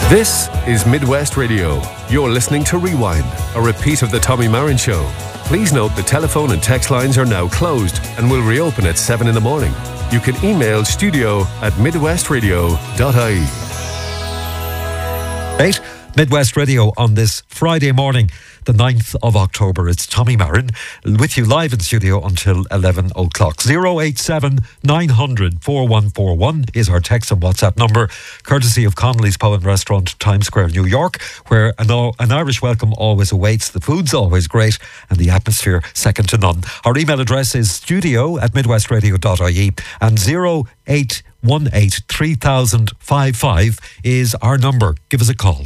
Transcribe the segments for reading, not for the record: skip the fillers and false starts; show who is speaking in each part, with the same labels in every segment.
Speaker 1: This is Midwest Radio. You're listening to Rewind, a repeat of the Tommy Marin Show. Please note the telephone and text lines are now closed and will reopen at 7 in the morning. You can email studio@midwestradio.ie.
Speaker 2: Right, Midwest Radio on this Friday morning, the 9th of October. It's Tommy Marin with you live in studio until 11 o'clock. 087 900 4141 is our text and WhatsApp number, courtesy of Connolly's Pub and Restaurant, Times Square, New York, where an Irish welcome always awaits. The food's always great and the atmosphere second to none. Our email address is studio@midwestradio.ie and 0818 3055 is our number. Give us a call.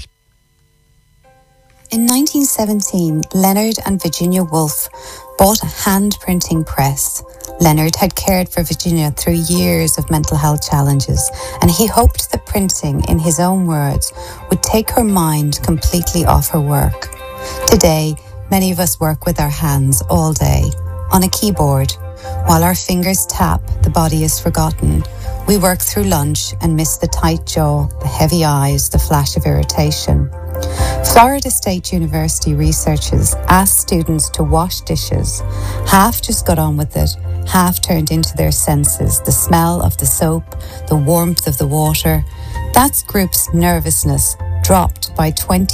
Speaker 3: In 1917, Leonard and Virginia Woolf bought a hand-printing press. Leonard had cared for Virginia through years of mental health challenges, and he hoped that printing, in his own words, would take her mind completely off her work. Today, many of us work with our hands all day, on a keyboard. While our fingers tap, the body is forgotten. We work through lunch and miss the tight jaw, the heavy eyes, the flash of irritation. Florida State University researchers asked students to wash dishes. Half just got on with it, half turned into their senses, the smell of the soap, the warmth of the water. That group's nervousness dropped by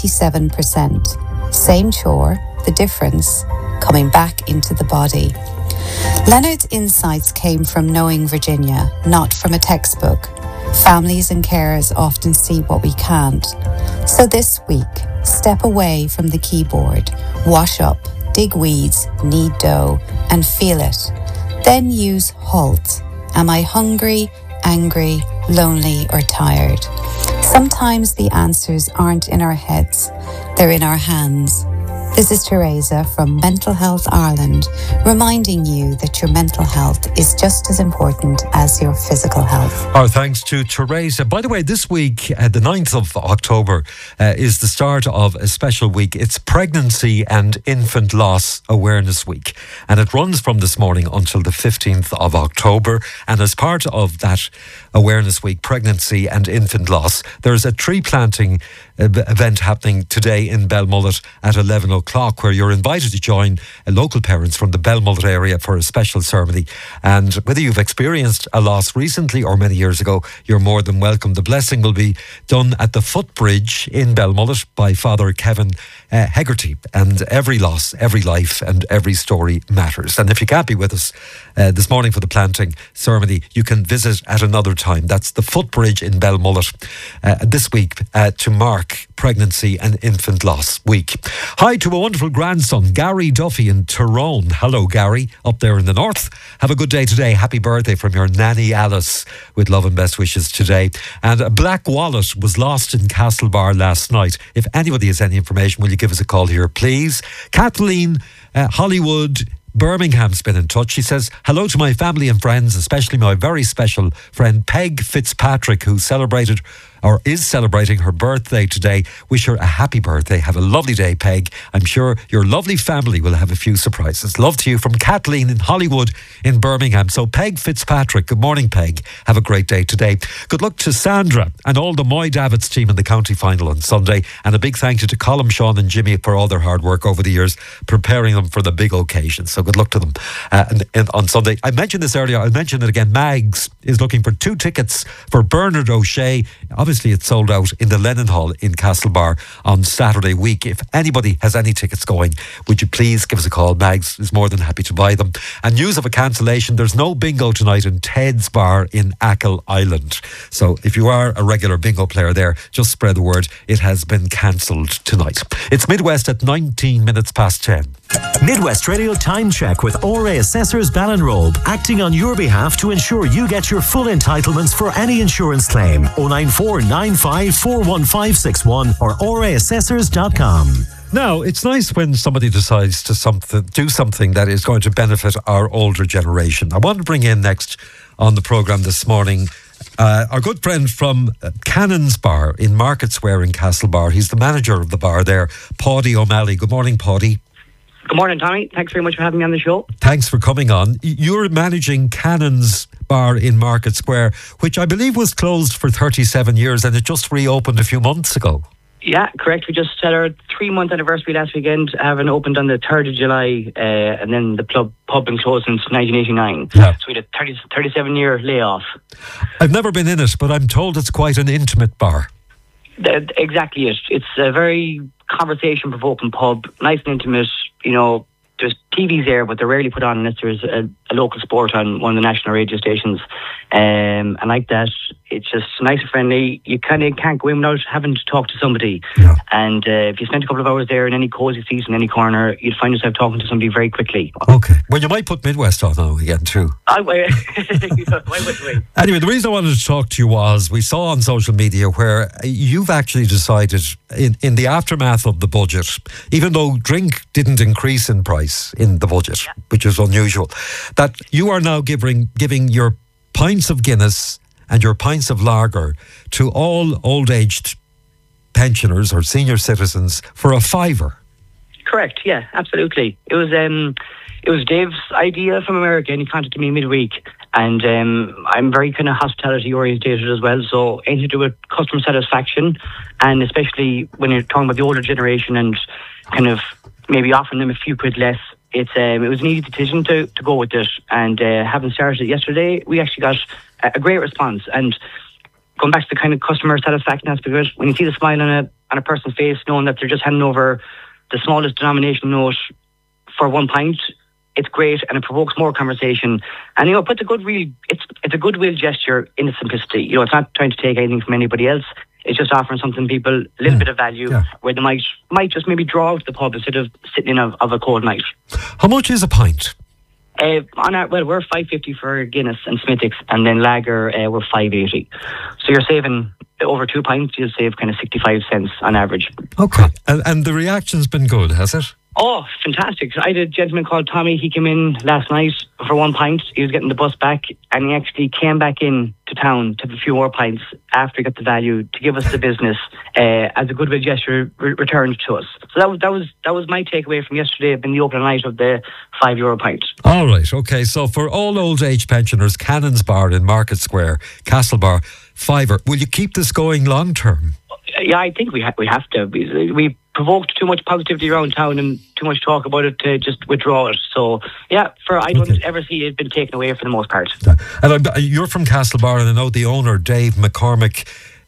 Speaker 3: 27%. Same chore, the difference, coming back into the body. Leonard's insights came from knowing Virginia, not from a textbook. Families and carers often see what we can't. So this week, step away from the keyboard, wash up, dig weeds, knead dough, and feel it. Then use HALT. Am I hungry, angry, lonely, or tired? Sometimes the answers aren't in our heads, they're in our hands. This is Teresa from Mental Health Ireland, reminding you that your mental health is just as important as your physical health.
Speaker 2: Our thanks to Teresa. By the way, this week, the 9th of October, is the start of a special week. It's Pregnancy and Infant Loss Awareness Week. And it runs from this morning until the 15th of October. And as part of that Awareness Week, Pregnancy and Infant Loss, there's a tree planting event happening today in Belmullet at 11 o'clock, where you're invited to join local parents from the Belmullet area for a special ceremony. And whether you've experienced a loss recently or many years ago, you're more than welcome. The blessing will be done at the footbridge in Belmullet by Father Kevin Hegarty. And every loss, every life and every story matters. And if you can't be with us this morning for the planting ceremony, you can visit at another time. That's the footbridge in Belmullet this week to mark Pregnancy and Infant Loss Week. Hi to a wonderful grandson, Gary Duffy in Tyrone. Hello, Gary, up there in the north. Have a good day today. Happy birthday from your nanny Alice, with love and best wishes today. And a black wallet was lost in Castlebar last night. If anybody has any information, will you give us a call here, please? Kathleen Hollywood Birmingham's been in touch. She says, hello to my family and friends, especially my very special friend Peg Fitzpatrick, who celebrated or is celebrating her birthday today. Wish her a happy birthday. Have a lovely day, Peg. I'm sure your lovely family will have a few surprises. Love to you from Kathleen in Hollywood in Birmingham. So Peg Fitzpatrick, good morning, Peg. Have a great day today. Good luck to Sandra and all the Moy Davids team in the county final on Sunday. And a big thank you to Colm, Sean and Jimmy for all their hard work over the years, preparing them for the big occasion. So good luck to them on Sunday. I mentioned this earlier. I'll mention it again. Mags is looking for 2 tickets for Bernard O'Shea. Obviously, it's sold out in the Lennon Hall in Castlebar on Saturday week. If anybody has any tickets going, would you please give us a call? Mags is more than happy to buy them. And news of a cancellation. There's no bingo tonight in Ted's Bar in Achill Island. So if you are a regular bingo player there, just spread the word. It has been cancelled tonight. It's Midwest at 19 minutes past 10.
Speaker 4: Midwest Radio Time Check with ORA Assessors Ballinrobe, acting on your behalf to ensure you get your full entitlements for any insurance claim. 094 95 41561 or oraassessors.com.
Speaker 2: Now, it's nice when somebody decides to do something that is going to benefit our older generation. I want to bring in next on the programme this morning our good friend from Cannon's Bar in Market Square in Castlebar. He's the manager of the bar there, Paddy O'Malley. Good morning, Paddy.
Speaker 5: Good morning, Tommy. Thanks very much for having me on the show.
Speaker 2: Thanks for coming on. You're managing Cannon's Bar in Market Square, which I believe was closed for 37 years and it just reopened a few months ago.
Speaker 5: Yeah, correct. We just had our 3-month anniversary last weekend, having opened on the 3rd of July, and then the pub been closed since 1989.
Speaker 2: Yeah.
Speaker 5: So we had a 37-year layoff.
Speaker 2: I've never been in it, but I'm told it's quite an intimate bar.
Speaker 5: Exactly it. It's a very conversation-provoking pub, nice and intimate. You know, there's TVs there, but they're rarely put on unless there's a local sport on one of the national radio stations. And like that, it's just nice and friendly. You kind of can't go in without having to talk to somebody.
Speaker 2: Yeah.
Speaker 5: And if you spent a couple of hours there in any cosy seat in any corner, you'd find yourself talking to somebody very quickly.
Speaker 2: Okay. Well, you might put Midwest on now again too.
Speaker 5: Why would we?
Speaker 2: Anyway, the reason I wanted to talk to you was we saw on social media where you've actually decided in the aftermath of the budget, even though drink didn't increase in price in the budget, which is unusual, that you are now giving your pints of Guinness and your pints of lager to all old-aged pensioners or senior citizens for $5.
Speaker 5: Correct, yeah, absolutely. It was Dave's idea from America, and he contacted me midweek. And I'm very kind of hospitality orientated as well, so anything to do with customer satisfaction, and especially when you're talking about the older generation and kind of maybe offering them a few quid less, it was an easy decision to go with it. And having started it yesterday, we actually got a great response. And going back to the kind of customer satisfaction aspect of it, when you see the smile on a person's face, knowing that they're just handing over the smallest denomination note for 1 pint, it's great, and it provokes more conversation. And you know, it's a goodwill gesture in its simplicity. You know, it's not trying to take anything from anybody else. It's just offering something people a little bit of value, where they might just maybe draw out to the pub instead of sitting in of a cold night.
Speaker 2: How much is a pint?
Speaker 5: We're $5.50 for Guinness and Smithwick's, and then lager we're $5.80. So you're saving over 2 pints. You'll save kind of 65 cents on average.
Speaker 2: Okay, and the reaction's been good, has it?
Speaker 5: Oh, fantastic. I had a gentleman called Tommy. He came in last night for 1 pint. He was getting the bus back, and he actually came back in to town to have a few more pints after he got the value to give us the business as a goodwill gesture returned to us. So that was my takeaway from yesterday in the opening night of the €5 pint.
Speaker 2: All right, okay. So for all old age pensioners, Cannon's Bar in Market Square, Castlebar, $5. Will you keep this going long term?
Speaker 5: Yeah, I think we have to. We provoked too much positivity around town and too much talk about it to just withdraw it. So, yeah, I don't ever see it been taken away for the most part.
Speaker 2: And you're from Castlebar, and I know the owner, Dave McCormick,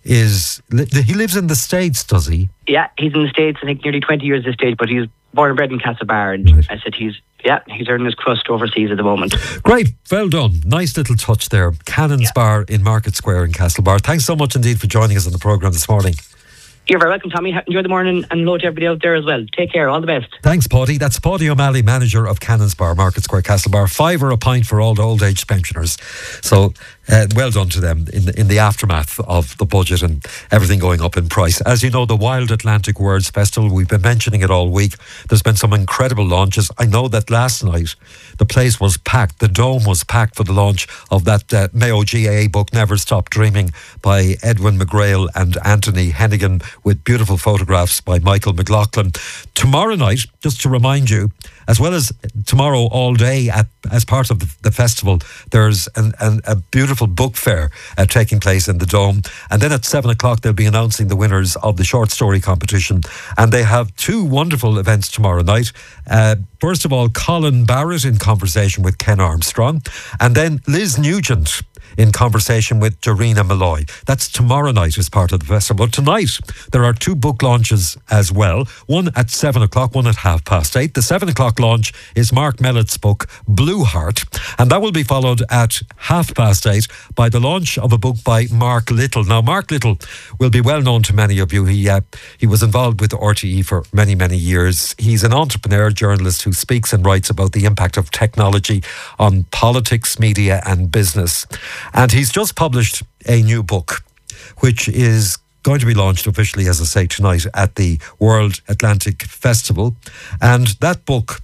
Speaker 2: he lives in the States, does he?
Speaker 5: Yeah, he's in the States, I think nearly 20 years at this stage, but he's born and bred in Castlebar, and right. I said he's earning his crust overseas at the moment.
Speaker 2: Great, well done. Nice little touch there. Cannon's Bar in Market Square in Castlebar. Thanks so much indeed for joining us on the programme this morning.
Speaker 5: You're very welcome, Tommy. Enjoy the morning, and hello to everybody out there as well. Take care. All the best.
Speaker 2: Thanks, Paddy. That's Paddy O'Malley, manager of Cannon's Bar, Market Square, Castlebar. $5 a pint for all the old age pensioners. So well done to them in the aftermath of the budget and everything going up in price. As you know, the Wild Atlantic Words Festival, we've been mentioning it all week. There's been some incredible launches. I know that last night the place was packed. The Dome was packed for the launch of that Mayo GAA book, Never Stop Dreaming, by Edwin McGrail and Anthony Hennigan, with beautiful photographs by Michael McLaughlin. Tomorrow night, just to remind you, as well as tomorrow all day as part of the festival, there's a beautiful book fair taking place in the Dome. And then at 7 o'clock, they'll be announcing the winners of the short story competition. And they have 2 wonderful events tomorrow night. First of all, Colin Barrett in conversation with Ken Armstrong. And then Liz Nugent in conversation with Dorina Malloy. That's tomorrow night as part of the festival. Tonight, there are 2 book launches as well. One at 7 o'clock, one at 8:30. The 7 o'clock launch is Mark Mellett's book, Blue Heart. And that will be followed at 8:30 by the launch of a book by Mark Little. Now, Mark Little will be well known to many of you. He was involved with RTE for many, many years. He's an entrepreneur, journalist who speaks and writes about the impact of technology on politics, media and business. And he's just published a new book, which is going to be launched officially, as I say, tonight at the World Atlantic Festival. And that book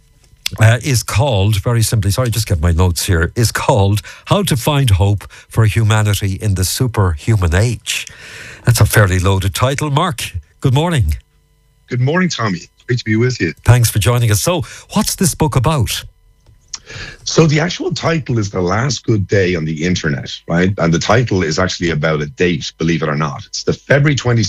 Speaker 2: is called, very simply, sorry, just get my notes here, is called How to Find Hope for Humanity in the Superhuman Age. That's a fairly loaded title. Mark, good morning.
Speaker 6: Good morning, Tommy. Great to be with you.
Speaker 2: Thanks for joining us. So, what's this book about?
Speaker 6: So the actual title is The Last Good Day on the Internet, right? And the title is actually about a date, believe it or not. It's the February 26th.